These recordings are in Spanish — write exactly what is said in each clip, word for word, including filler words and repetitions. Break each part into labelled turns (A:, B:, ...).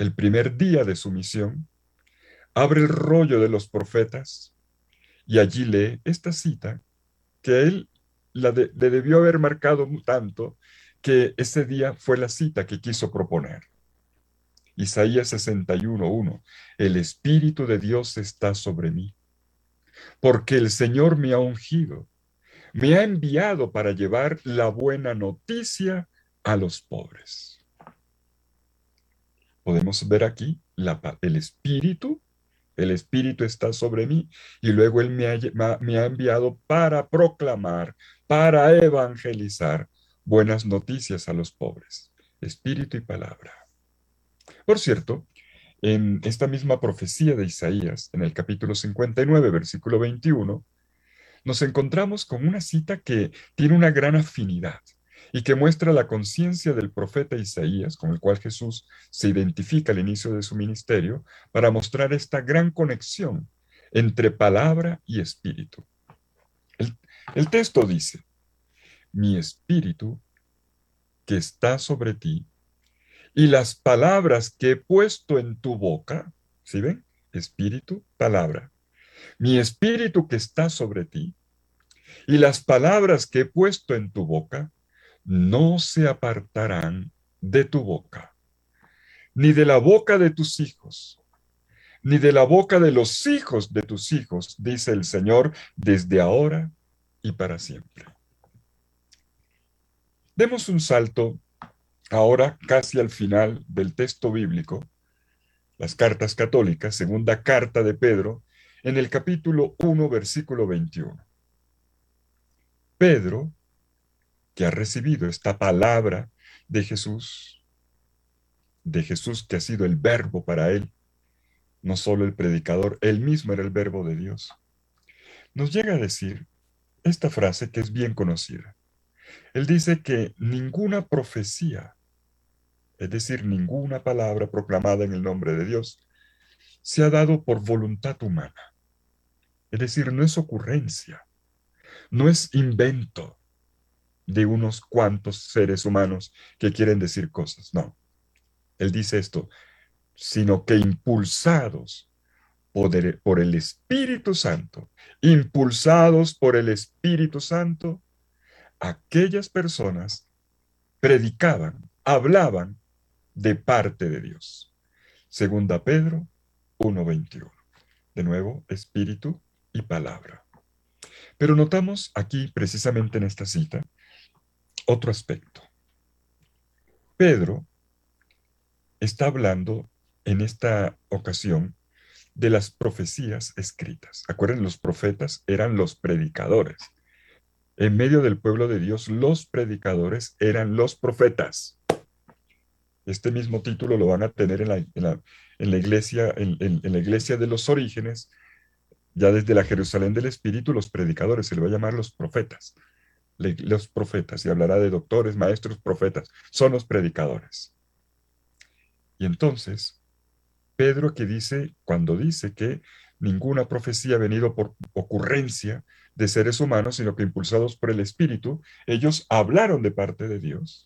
A: el primer día de su misión, abre el rollo de los profetas y allí lee esta cita que a él la de- le debió haber marcado tanto que ese día fue la cita que quiso proponer. Isaías sesenta y uno, uno. El Espíritu de Dios está sobre mí, porque el Señor me ha ungido, me ha enviado para llevar la buena noticia a los pobres. Podemos ver aquí la el Espíritu, el Espíritu está sobre mí y luego Él me ha, me ha enviado para proclamar, para evangelizar buenas noticias a los pobres. Espíritu y palabra. Por cierto, en esta misma profecía de Isaías, en el capítulo cincuenta y nueve, versículo veintiuno, nos encontramos con una cita que tiene una gran afinidad y que muestra la conciencia del profeta Isaías, con el cual Jesús se identifica al inicio de su ministerio, para mostrar esta gran conexión entre palabra y espíritu. El, el texto dice, mi espíritu que está sobre ti y las palabras que he puesto en tu boca, ¿sí ven? Espíritu, palabra. Mi espíritu que está sobre ti y las palabras que he puesto en tu boca no se apartarán de tu boca, ni de la boca de tus hijos, ni de la boca de los hijos de tus hijos, dice el Señor, desde ahora y para siempre. Demos un salto ahora casi al final del texto bíblico, las cartas católicas, segunda carta de Pedro, en el capítulo uno, versículo veintiuno. Pedro, que ha recibido esta palabra de Jesús, de Jesús que ha sido el verbo para él, no solo el predicador, él mismo era el verbo de Dios, nos llega a decir esta frase que es bien conocida. Él dice que ninguna profecía, es decir, ninguna palabra proclamada en el nombre de Dios, se ha dado por voluntad humana. Es decir, no es ocurrencia, no es invento de unos cuantos seres humanos que quieren decir cosas. No, él dice esto, sino que impulsados por el, por el Espíritu Santo, impulsados por el Espíritu Santo, aquellas personas predicaban, hablaban de parte de Dios. Segunda Pedro uno veintiuno. De nuevo, espíritu y palabra. Pero notamos aquí, precisamente en esta cita, otro aspecto. Pedro está hablando en esta ocasión de las profecías escritas. Acuérdense, los profetas eran los predicadores. En medio del pueblo de Dios, los predicadores eran los profetas. Este mismo título lo van a tener en la, en la, en la iglesia, en, en, en la iglesia de los orígenes, ya desde la Jerusalén del Espíritu, los predicadores, se le va a llamar los profetas, le, los profetas, y hablará de doctores, maestros, profetas, son los predicadores. Y entonces, Pedro que dice, cuando dice que ninguna profecía ha venido por ocurrencia de seres humanos, sino que impulsados por el Espíritu, ellos hablaron de parte de Dios.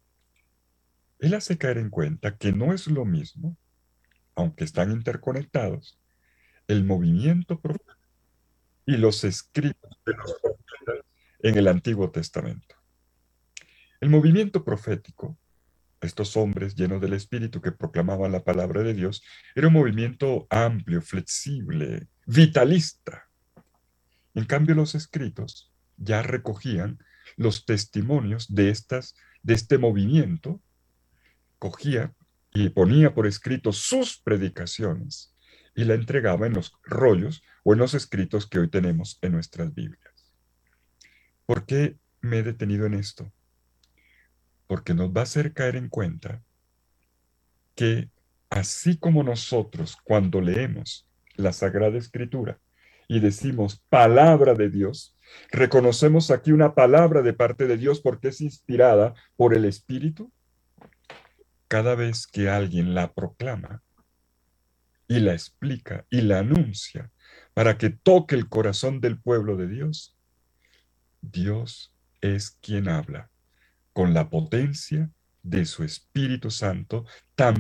A: Él hace caer en cuenta que no es lo mismo, aunque están interconectados, el movimiento profético y los escritos de los profetas en el Antiguo Testamento. El movimiento profético, estos hombres llenos del Espíritu que proclamaban la palabra de Dios, era un movimiento amplio, flexible, vitalista. En cambio, los escritos ya recogían los testimonios de, estas, de este movimiento, cogía y ponía por escrito sus predicaciones y la entregaba en los rollos o en los escritos que hoy tenemos en nuestras Biblias. ¿Por qué me he detenido en esto? Porque nos va a hacer caer en cuenta que así como nosotros cuando leemos la Sagrada Escritura y decimos palabra de Dios, reconocemos aquí una palabra de parte de Dios porque es inspirada por el Espíritu. Cada vez que alguien la proclama y la explica y la anuncia para que toque el corazón del pueblo de Dios, Dios es quien habla con la potencia de su Espíritu Santo, también